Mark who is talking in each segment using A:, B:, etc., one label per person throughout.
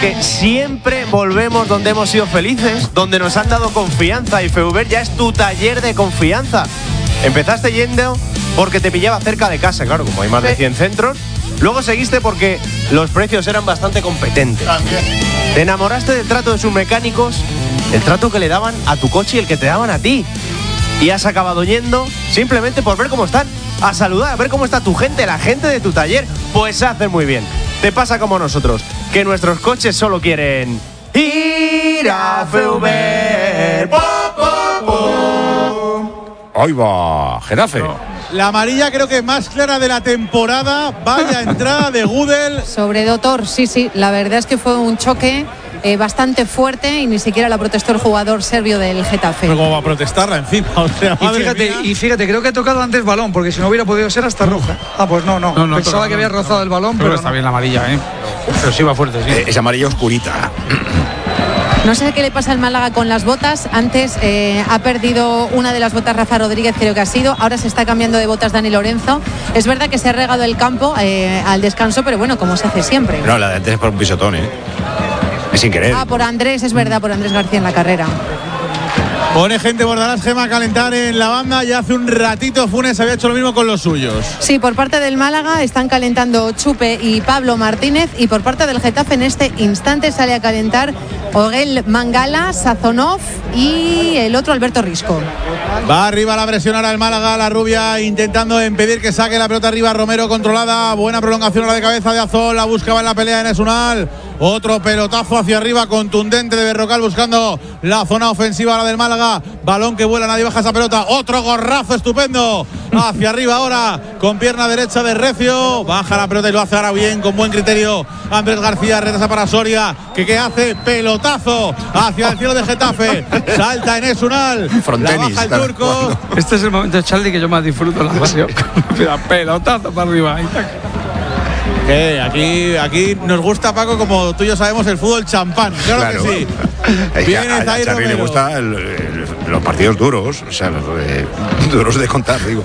A: Que siempre volvemos donde hemos sido felices, donde nos han dado confianza, y Feuber ya es tu taller de confianza. Empezaste yendo porque te pillaba cerca de casa, claro, como hay más de 100 centros. Luego seguiste porque los precios eran bastante competentes.
B: También.
A: Te enamoraste del trato de sus mecánicos, el trato que le daban a tu coche y el que te daban a ti. Y has acabado yendo simplemente por ver cómo están, a saludar, a ver cómo está tu gente, la gente de tu taller. Pues haces muy bien. Te pasa como nosotros, que nuestros coches solo quieren ir a Feuber.
C: Ahí va, Getafe.
B: La amarilla creo que más clara de la temporada. Vaya entrada de Gudel.
D: Sobre Dotor, sí. La verdad es que fue un choque bastante fuerte y ni siquiera la protestó el jugador serbio del Getafe.
B: Pero cómo va a protestarla encima. O sea,
E: Y fíjate, creo que ha tocado antes balón, porque si no hubiera podido ser hasta roja. Pues no. Pensaba que había rozado el balón, pero
F: está bien la amarilla, pero sí va fuerte, sí.
C: Es amarilla oscurita.
D: No sé qué le pasa al Málaga con las botas. Antes ha perdido una de las botas Rafa Rodríguez, creo que ha sido. Ahora se está cambiando de botas Dani Lorenzo. Es verdad que se ha regado el campo al descanso, pero bueno, como se hace siempre.
C: No, la de antes es por un pisotón, Es sin querer.
D: Por Andrés, es verdad, por Andrés García en la carrera.
B: Pone gente Bordalás Gema a calentar en la banda. Ya hace un ratito Funes había hecho lo mismo con los suyos.
D: Sí, por parte del Málaga están calentando Chupe y Pablo Martínez, y por parte del Getafe en este instante sale a calentar Ogel Mangala, Sazonov y el otro Alberto Risco.
B: Va arriba la presión ahora el Málaga, la rubia intentando impedir que saque la pelota arriba. Romero controlada, buena prolongación ahora de cabeza de Azol, la buscaba en la pelea en Esunal. Otro pelotazo hacia arriba contundente de Berrocal buscando la zona ofensiva ahora del Málaga. Balón que vuela, nadie baja esa pelota. Otro gorrazo estupendo hacia arriba ahora con pierna derecha de Recio. Baja la pelota y lo hace ahora bien, con buen criterio. Andrés García retrasa para Soria, que hace pelotazo hacia el cielo de Getafe. Salta en Esunal. La baja el turco.
F: Este es el momento, Charlie, que yo más disfruto la radio. Pelotazo para arriba.
B: Aquí nos gusta, Paco, como tú y yo sabemos, el fútbol champán. Claro. Que sí.
C: Viene a Charly le gusta los partidos duros, o sea, duros de contar, digo.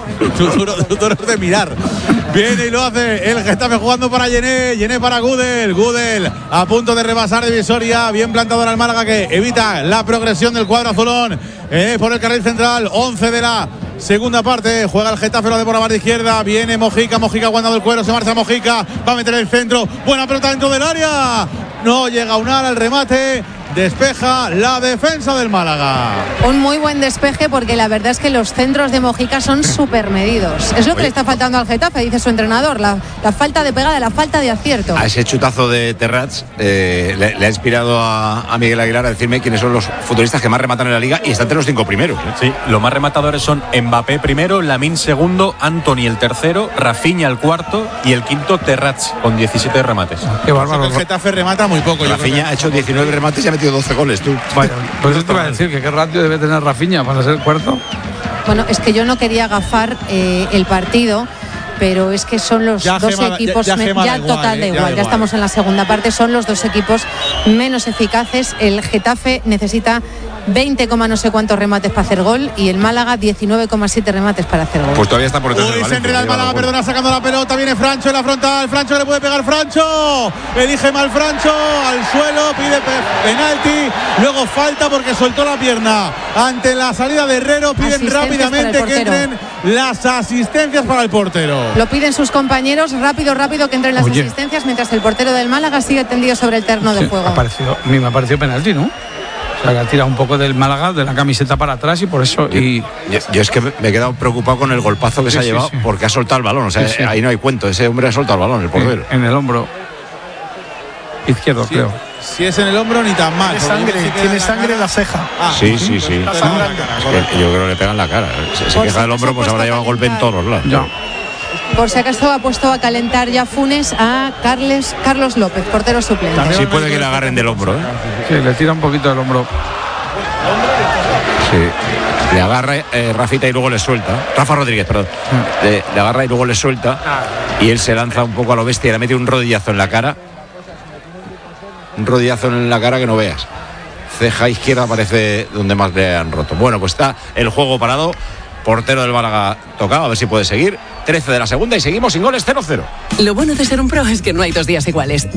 B: Duros de mirar. Viene y lo hace el Getafe jugando para Yené para Gudel a punto de rebasar divisoria. Bien plantado en el Málaga, que evita la progresión del cuadro azulón por el carril central. 11 de la segunda parte, juega el Getafe, lo de por la banda izquierda. Viene Mojica aguantando el cuero, se marcha Mojica, va a meter el centro, buena pelota dentro del área, no llega Unal al remate. Despeja la defensa del Málaga.
D: Un muy buen despeje, porque la verdad es que los centros de Mojica son súper medidos. Es lo que le está faltando al Getafe, dice su entrenador, la falta de pegada, la falta de acierto.
C: A ese chutazo de Terrats le ha inspirado a Miguel Aguilar a decirme quiénes son los futbolistas que más rematan en la liga, y está entre los 5 primeros.
G: Sí, los más rematadores son Mbappé primero, Lamine segundo, Antony el tercero, Rafinha el cuarto y el quinto Terrats con 17 remates.
F: Qué bárbaro.
B: El Getafe remata muy poco.
C: Rafinha ha hecho 19 remates y ha metido 12 goles, tú.
F: Vaya, pues esto te iba a decir que qué ratio debe tener Rafinha para ser cuarto.
D: Bueno, es que yo no quería agafar el partido, pero es que son los dos equipos ya estamos en la segunda parte, son los dos equipos menos eficaces. El Getafe necesita 20, no sé cuántos remates para hacer gol, y el Málaga 19,7 remates para hacer gol.
C: Pues todavía está por detrás del
B: se enreda el Málaga, sacando la pelota, viene Francho en la frontal, Francho que le puede pegar, Francho elige mal Francho, al suelo, pide penalti, luego falta porque soltó la pierna ante la salida de Herrero. Piden rápidamente que entren las asistencias para el portero.
D: Lo piden sus compañeros, rápido que entren las asistencias, mientras el portero del Málaga sigue tendido sobre el terreno de juego.
F: Me ha parecido penalti, ¿no? O sea, que ha tirado un poco del Málaga, de la camiseta para atrás, y por eso.
C: Yo es que me he quedado preocupado con el golpazo que se ha llevado, porque ha soltado el balón. O sea, ahí no hay cuento. Ese hombre ha soltado el balón, el portero.
F: En el hombro izquierdo, creo.
B: Si es en el hombro, ni tan mal.
H: Tiene sangre en la ceja.
C: Sí. Es que yo creo que le pegan la cara. Se queja del hombro, pues habrá llevado golpe en todos los lados.
F: Ya.
D: Por si acaso ha puesto a calentar ya Funes a Carlos López, portero suplente.
C: Sí, puede que le agarren del hombro,
F: Sí, le tira un poquito del hombro.
C: Sí, le agarra Rafita y luego le suelta. Rafa Rodríguez, perdón. Le agarra y luego le suelta, y él se lanza un poco a lo bestia y le mete un rodillazo en la cara. Un rodillazo en la cara que no veas. Ceja izquierda parece donde más le han roto. Bueno, pues está el juego parado. Portero del Málaga tocado, a ver si puede seguir. 13 de la segunda y seguimos sin goles, 0-0.
I: Lo bueno de ser un pro es que no hay 2 días iguales.